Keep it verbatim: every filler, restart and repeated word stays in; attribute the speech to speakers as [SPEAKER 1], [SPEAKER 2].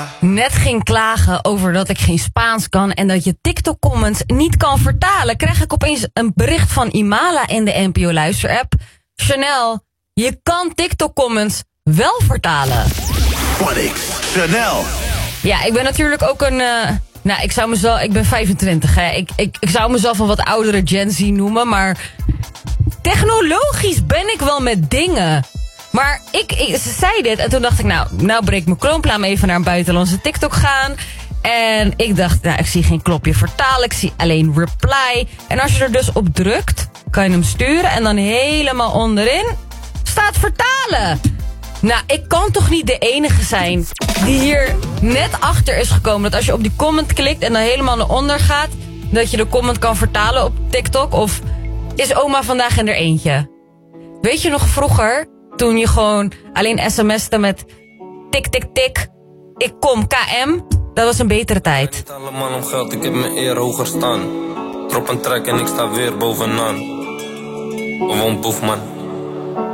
[SPEAKER 1] Net ging klagen over dat ik geen Spaans kan en dat je TikTok-comments niet kan vertalen, krijg ik opeens een bericht van Imala in de N P O-luisterapp. Chanel, je kan TikTok-comments wel vertalen.
[SPEAKER 2] Wat ik? Chanel.
[SPEAKER 1] Ja, ik ben natuurlijk ook een... Uh, nou, ik zou mezelf... Ik ben vijfentwintig, hè. Ik, ik, ik zou mezelf een wat oudere Gen Z noemen, maar... Technologisch ben ik wel met dingen. Maar ik, ik, ze zei dit en toen dacht ik, nou, nou breek mijn kroomplaan even naar een buitenlandse TikTok gaan. En ik dacht, nou, ik zie geen knopje vertalen, ik zie alleen reply. En als je er dus op drukt, kan je hem sturen en dan helemaal onderin staat vertalen. Nou, ik kan toch niet de enige zijn die hier net achter is gekomen dat als je op die comment klikt en dan helemaal naar onder gaat, dat je de comment kan vertalen op TikTok? Of is oma vandaag in er eentje? Weet je nog vroeger, toen je gewoon alleen sms'te met tik, tik, tik, ik kom, K M, dat was een betere tijd.
[SPEAKER 3] Niet allemaal om geld, ik heb mijn eer hoger staan. Drop een track en ik sta weer bovenaan. Gewoon boef man.